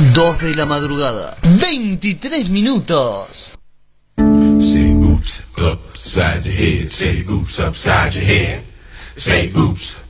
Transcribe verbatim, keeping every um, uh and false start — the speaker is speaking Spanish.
dos de la madrugada, veintitrés minutos. Say oops upside your head. Say oops upside your head. Say oops